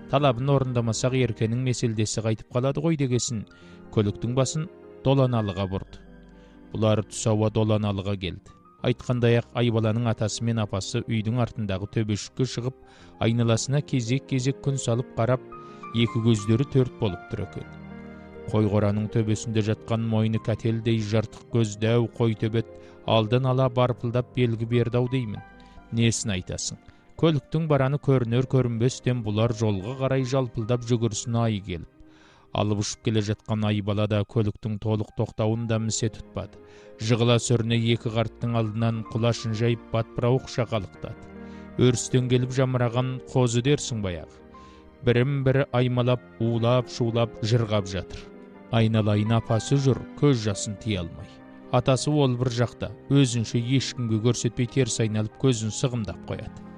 талабын орындамасақ еркенің меселдесі қайтып қалады ғой дегесін көліктің басын Доланалыға бұрды. Бұлар түс ауа Доланалыға келді. Айтқандай-ақ Айбаланың атасы мен апасы үйдің артындағы төбешікке шығып, айналасына кезек-кезек күн салып қарап, екі көздері төрт болып тұр екен. Қой қораның төбесінде жатқан мойны кәтелдей жыртық көз дәу қой төбет алдын ала барпылдап белгі берді-ау деймін. Несін айтасың? Көліктің бараны көрінер-көрінбестен бұлар жолға қарай жалпылдап жүгірсін ай келіп. Алып ұшып келе жатқан Айбала да көліктің толық тоқтауын да місе тұтпады. Жығыла сүріне екі қарттың алдынан құлашын жайып батпырауық шақалықтады. Өрістен келіп жамыраған қозы дерсің баяғы. Бірін-бірі аймалап, улап-шулап, жырғап жатыр. Айналайын апасы жүр, көз жасын тия алмай. Атасы ол бір жақта, өзінше ешкімге көрсетпей теріс айналып көзін сығымдап қояды.